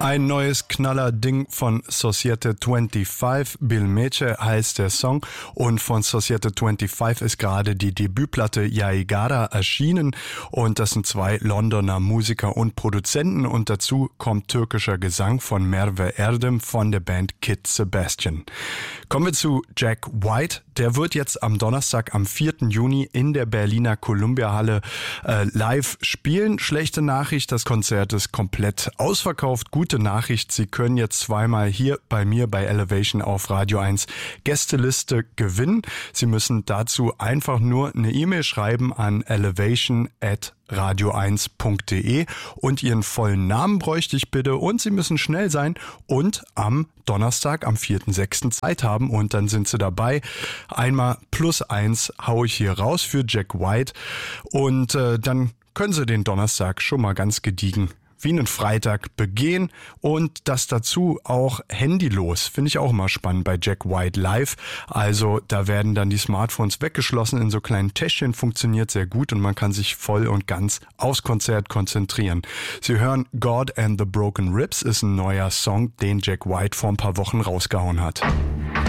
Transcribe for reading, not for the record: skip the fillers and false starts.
Ein neues Knaller-Ding von Societe 25, Bill Meche heißt der Song, und von Societe 25 ist gerade die Debütplatte Yaigara erschienen, und das sind zwei Londoner Musiker und Produzenten, und dazu kommt türkischer Gesang von Merve Erdem von der Band Kid Sebastian. Kommen wir zu Jack White. Der wird jetzt am Donnerstag, am 4. Juni in der Berliner Columbia-Halle live spielen. Schlechte Nachricht, das Konzert ist komplett ausverkauft. Gute Nachricht, Sie können jetzt zweimal hier bei mir bei Elevation auf Radio 1 Gästeliste gewinnen. Sie müssen dazu einfach nur eine E-Mail schreiben an elevation@radio1.de und Ihren vollen Namen bräuchte ich bitte, und Sie müssen schnell sein und am Donnerstag, am 4.6. Zeit haben, und dann sind Sie dabei. Einmal +1 haue ich hier raus für Jack White, und dann können Sie den Donnerstag schon mal ganz gediegen wie einen Freitag begehen, und das dazu auch handylos. Finde ich auch immer spannend bei Jack White live. Also da werden dann die Smartphones weggeschlossen in so kleinen Täschchen, funktioniert sehr gut und man kann sich voll und ganz aufs Konzert konzentrieren. Sie hören God and the Broken Ribs, ist ein neuer Song, den Jack White vor ein paar Wochen rausgehauen hat.